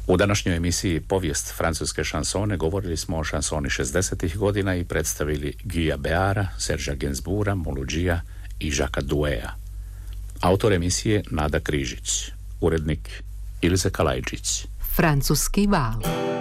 U današnjoj emisiji Povijest francuske šansone govorili smo o šansoni 60. godina i predstavili Guya Beara, Sergea Gainsbourga, Mouloudjija i Jacquesa Douéa. Autor emisije Nada Križić, urednik Ilze Kalajđić. Francuski val.